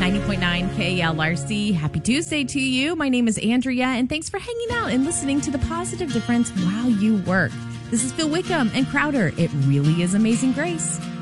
90.9 KLRC. Happy Tuesday to you. My name is Andrea, and thanks for hanging out and listening to The Positive Difference while you work. This is Phil Wickham and Crowder. It really is Amazing Grace.